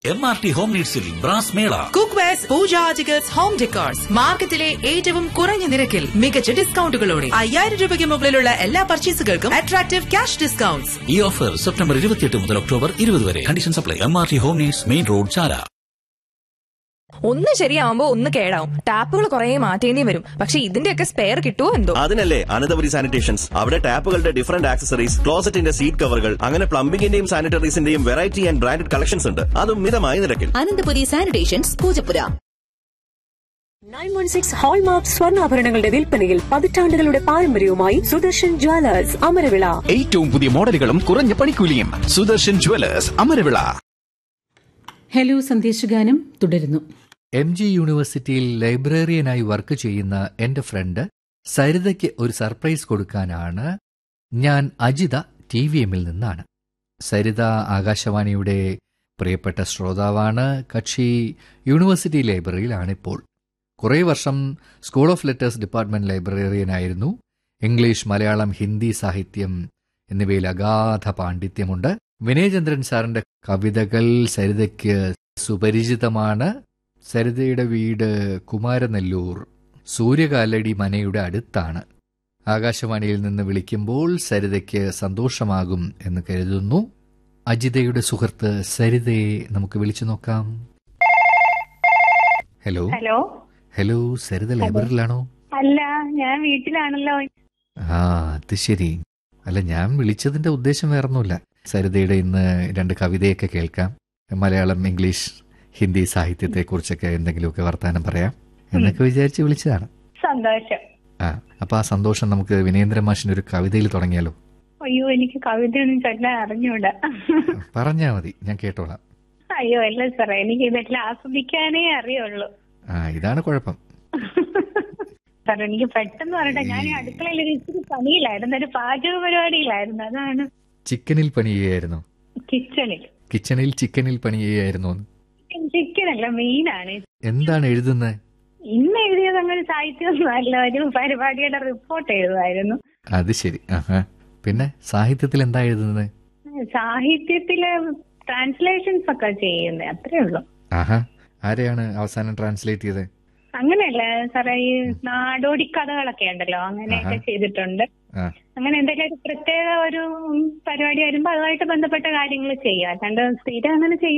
MRT home നീഡ്സിൽ brass മേള. കുക്ക്വെയർസ്, പൂജാ articles, home decors മാർക്കറ്റിലെ ഏറ്റവും കുറഞ്ഞ നിരക്കിൽ മികച്ച ഡിസ്കൗണ്ടുകളോടെ 5000 രൂപയ്ക്ക് മുകളിലുള്ള എല്ലാ പർച്ചേസുകൾക്കും അട്രാക്റ്റീവ് ക്യാഷ് ഡിസ്കൗണ്ട്സ്. ഈ ഓഫർ സെപ്റ്റംബർ 28 മുതൽ ഒക്ടോബർ 20 വരെ. Condition supply. MRT home needs, main road, ചാല. ഒന്ന് ശരിയാവുമ്പോ ഒന്ന് കേടാവും. ടാപ്പുകൾ കുറെ മാറ്റേണ്ടി വരും. പക്ഷെ ഇതിന്റെയൊക്കെ സ്പെയർ കിട്ടുമോ എന്തോ. അതിനല്ലേ അനന്തപുരി സാനിറ്റേഷൻസ്. അവിടെ ടാപ്പുകളുടെ ഡിഫറന്റ് ആക്സസറീസ്, ക്ലോസറ്റിന്റെ സീറ്റ് കവറുകൾ, അങ്ങനെ പ്ലംബിംഗിന്റെയും സാനിറ്ററീസിന്റെയും വെറൈറ്റി ആൻഡ് ബ്രാൻഡഡ് കളക്ഷൻസ് ഉണ്ട്. അതും മിതമായ നിരക്കിൽ. അനന്തപുരി സാനിറ്റേഷൻസ്, പൂജപ്പുര. 916 ഹോൾമാർക്ക് സ്വർണ്ണാഭരണങ്ങളുടെ വിൽപ്പനയിൽ പതിറ്റാണ്ടുകളുടെ പാരമ്പര്യവുമായി സുദർശൻ ജ്വല്ലേഴ്സ്, അമരവിള. ഏറ്റവും പുതിയ മോഡലുകളും കുറഞ്ഞ പണിക്കൂലിയും. സുദർശൻ ജ്വല്ലേഴ്സ്, അമരവിള. ഹലോ സന്ദേശഗാനം തുടരുന്നു. MG യൂണിവേഴ്സിറ്റിയിൽ ലൈബ്രറിയനായി വർക്ക് ചെയ്യുന്ന എന്റെ ഫ്രണ്ട് സരിതയ്ക്ക് ഒരു സർപ്രൈസ് കൊടുക്കാനാണ് ഞാൻ. അജിത TVMൽ നിന്നാണ്. സരിത ആകാശവാണിയുടെ പ്രിയപ്പെട്ട ശ്രോതാവാണ്. കക്ഷി യൂണിവേഴ്സിറ്റി ലൈബ്രറിയിലാണിപ്പോൾ. കുറേ വർഷം school of letters department ലൈബ്രറിയനായിരുന്നു. English, Malayalam, Hindi സാഹിത്യം എന്നിവയിൽ അഗാധ പാണ്ഡിത്യമുണ്ട്. വിനയചന്ദ്രൻ സാറിന്റെ കവിതകൾ സരിതയ്ക്ക് സുപരിചിതമാണ്. സരിതയുടെ വീട് കുമാരനെല്ലൂർ സൂര്യകാലടി മനയുടെ അടുത്താണ്. ആകാശവാണിയിൽ നിന്ന് വിളിക്കുമ്പോൾ സരിതയ്ക്ക് സന്തോഷമാകും എന്ന് കരുതുന്നു. അജിതയുടെ സുഹൃത്ത് സരിതയെ നമുക്ക് വിളിച്ചു നോക്കാം. ഹലോ. ഹലോ, സരിത ലൈബ്രറിയിലാണോ? അല്ല, ഞാൻ വീട്ടിലാണല്ലോ. അത് ശരി. അല്ല, ഞാൻ വിളിച്ചതിന്റെ ഉദ്ദേശം വേറൊന്നുമില്ല. സരിതയുടെ ഇന്ന് 2 കവിതയൊക്കെ കേൾക്കാം. മലയാളം, ഇംഗ്ലീഷ്, ഹിന്ദി സാഹിത്യത്തെക്കുറിച്ചൊക്കെ എന്തെങ്കിലുമൊക്കെ വർത്താനം പറയാം എന്നൊക്കെ വിചാരിച്ച് വിളിച്ചതാണ്. സന്തോഷം. അപ്പൊ ആ സന്തോഷം നമുക്ക് വിനേന്ദ്ര മാഷിന്റെ ഒരു കവിതയിൽ തുടങ്ങിയാലോ? അയ്യോ, എനിക്ക് കവിതയൊന്നും ചൊല്ലാൻ അറിഞ്ഞൂടാ. പറഞ്ഞാ മതി, ഞാൻ കേട്ടോളാം. അയ്യോ അല്ല സാറേ, എനിക്ക് ഇതെല്ലാം ആസ്വദിക്കാനേ അറിയുള്ളൂ. ഇതാണ് കുഴപ്പം. സാർ, എനിക്ക് പെട്ടെന്ന് പറയട്ടെ, ഞാൻ അടുക്കളയിൽ ഒരു ഇച്ചിരി പണിയിലായിരുന്നു, ഒരു പാചക പരിപാടിയിലായിരുന്നു. അതാണ്. ചിക്കനിൽ പണി ചെയ്യായിരുന്നു? കിച്ചണിൽ ചിക്കനിൽ പണി ചെയ്യായിരുന്നു? ചിക്കനല്ല, മീനാണ്. എന്താണ് എഴുതുന്നത്? ഇന്ന് എഴുതിയത് അങ്ങനെ സാഹിത്യമൊന്നും അല്ല, ഒരു പരിപാടിയുടെ റിപ്പോർട്ട് എഴുതുമായിരുന്നു. അത് ശരി. പിന്നെ സാഹിത്യത്തിൽ എന്താ എഴുതുന്നത്? സാഹിത്യത്തില് ട്രാൻസ്ലേഷൻസ് ഒക്കെ ചെയ്യുന്നത്, അത്രേ ഉള്ളൂ. ആരെയാണ് അവസാനം ട്രാൻസ്ലേറ്റ് ചെയ്തത്? അങ്ങനെയല്ല സാറേ, ഈ നാടോടി കഥകളൊക്കെ ഉണ്ടല്ലോ, അങ്ങനെയൊക്കെ ചെയ്തിട്ടുണ്ട്. അങ്ങനെ എന്തെങ്കിലും ഒരു പ്രത്യേക ഒരു പരിപാടി വരുമ്പോ അതുമായിട്ട് ബന്ധപ്പെട്ട കാര്യങ്ങൾ ചെയ്യാം. അല്ലാണ്ട് സ്ഥിരം അങ്ങനെ